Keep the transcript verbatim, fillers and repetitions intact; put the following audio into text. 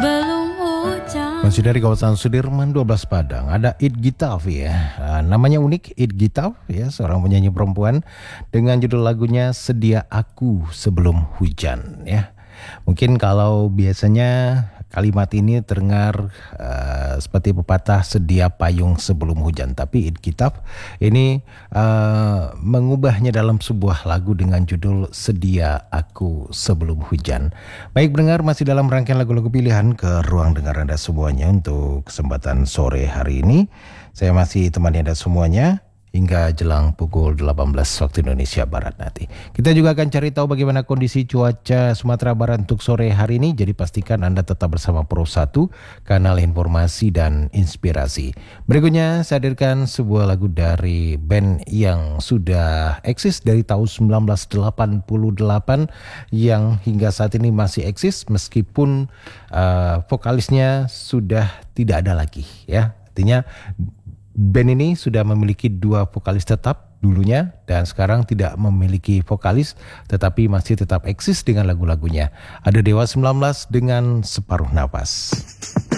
sebelum hujan. Masih dari kawasan Sudirman dua belas Padang, ada It Gitaf ya. Uh, namanya unik, It Gitaf ya, seorang penyanyi perempuan dengan judul lagunya Sedia Aku Sebelum Hujan ya. Mungkin kalau biasanya kalimat ini terdengar uh, seperti pepatah sedia payung sebelum hujan, tapi It Gitaf ini uh, mengubahnya dalam sebuah lagu dengan judul Sedia Aku Sebelum Hujan. Baik pendengar, masih dalam rangkaian lagu-lagu pilihan ke ruang dengar Anda semuanya untuk kesempatan sore hari ini. Saya masih temani Anda semuanya hingga jelang pukul delapan belas waktu Indonesia Barat nanti. Kita juga akan cari tahu bagaimana kondisi cuaca Sumatera Barat untuk sore hari ini. Jadi pastikan Anda tetap bersama Pro satu, kanal informasi dan inspirasi. Berikutnya saya hadirkan sebuah lagu dari band yang sudah eksis dari tahun seribu sembilan ratus delapan puluh delapan, yang hingga saat ini masih eksis meskipun uh, vokalisnya sudah tidak ada lagi ya. Artinya band ini sudah memiliki dua vokalis tetap dulunya dan sekarang tidak memiliki vokalis, tetapi masih tetap eksis dengan lagu-lagunya. Ada Dewa sembilan belas dengan Separuh Nafas.